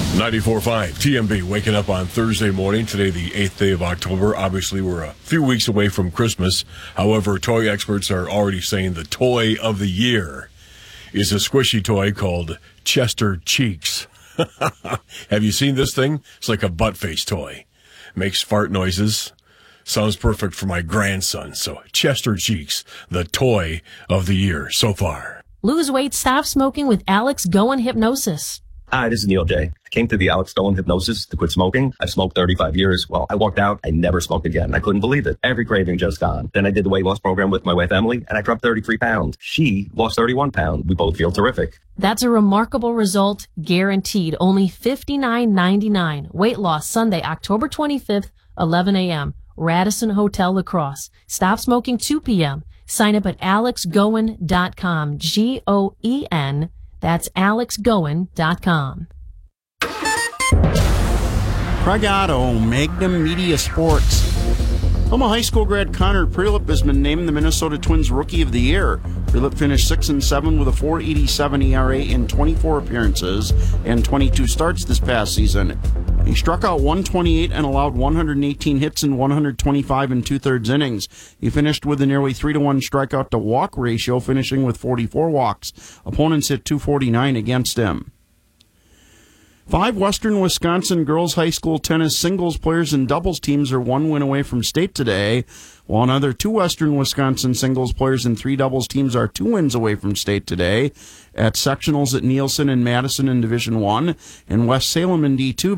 94.5 TMB, waking up on Thursday morning, today the 8th day of October. Obviously, we're a few weeks away from Christmas. However, toy experts are already saying the toy of the year is a squishy toy called Chester Cheeks. Have you seen this thing? It's like a butt face toy. Makes fart noises. Sounds perfect for my grandson. So Chester Cheeks, the toy of the year so far. Lose weight, stop smoking with Alex Goen Hypnosis. Hi, this is Neil J. I came to the Alex Goen Hypnosis to quit smoking. I've smoked 35 years. Well, I walked out. I never smoked again. I couldn't believe it. Every craving just gone. Then I did the weight loss program with my wife, Emily, and I dropped 33 pounds. She lost 31 pounds. We both feel terrific. That's a remarkable result, guaranteed. Only $59.99. Weight loss Sunday, October 25th, 11 a.m. Radisson Hotel La Crosse. Stop smoking 2 p.m. Sign up at alexgoen.com. Goen. That's alexgoen.com. Craig Otto, Magnum Media Sports. Homa High School grad Connor Prilip has been named the Minnesota Twins Rookie of the Year. Prilip finished 6-7 with a .487 ERA in 24 appearances and 22 starts this past season. He struck out 128 and allowed 118 hits in 125 and two-thirds innings. He finished with a nearly 3-to-1 strikeout to walk ratio, finishing with 44 walks. Opponents hit .249 against him. 5 Western Wisconsin girls high school tennis singles players and doubles teams are 1 win away from state today, while another 2 Western Wisconsin singles players and 3 doubles teams are 2 wins away from state today at sectionals at Nielsen and Madison in Division I and West Salem in D2.